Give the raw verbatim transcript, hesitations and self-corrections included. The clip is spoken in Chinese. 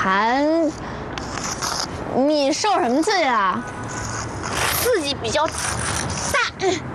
寒，你受什么罪了？ 刺激比较大。